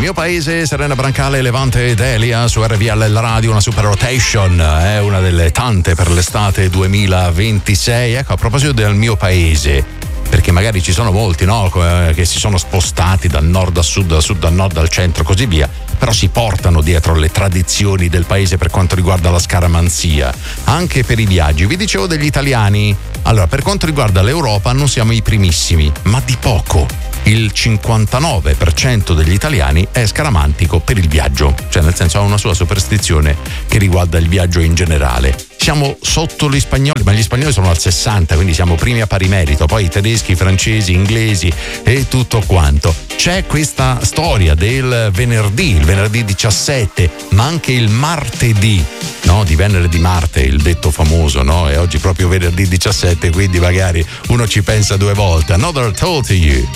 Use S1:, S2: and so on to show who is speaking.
S1: mio paese, Serena Brancale, Levante ed Elia su RVL la radio, una super rotation, è una delle tante per l'estate 2026. Ecco, a proposito del mio paese, perché magari ci sono molti, no, che si sono spostati dal nord a sud, dal sud al nord, al centro, così via, però si portano dietro le tradizioni del paese per quanto riguarda la scaramanzia, anche per i viaggi. Vi dicevo degli italiani. Allora, per quanto riguarda l'Europa non siamo i primissimi, ma di poco. Il 59% degli italiani è scaramantico per il viaggio, cioè nel senso ha una sua superstizione che riguarda il viaggio in generale. Siamo sotto gli spagnoli, ma gli spagnoli sono al 60, quindi siamo primi a pari merito, poi i tedeschi, i francesi, inglesi e tutto quanto. C'è questa storia del venerdì, il venerdì 17, ma anche il martedì, no? Di Venere di Marte, il detto famoso, no? E oggi proprio venerdì 17, quindi magari uno ci pensa due volte. Another Told to You.